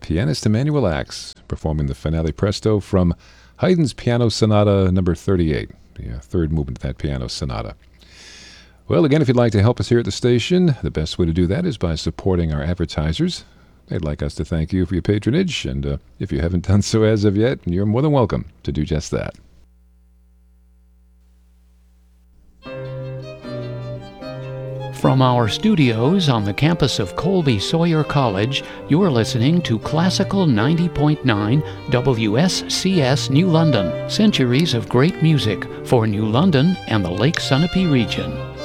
pianist Emanuel Ax, performing the finale presto from Haydn's Piano Sonata number 38, the third movement of that piano sonata. Well, again, if you'd like to help us here at the station, the best way to do that is by supporting our advertisers. They'd like us to thank you for your patronage, and if you haven't done so as of yet, you're more than welcome to do just that. From our studios on the campus of Colby Sawyer College, you're listening to Classical 90.9 WSCS New London, centuries of great music for New London and the Lake Sunapee region.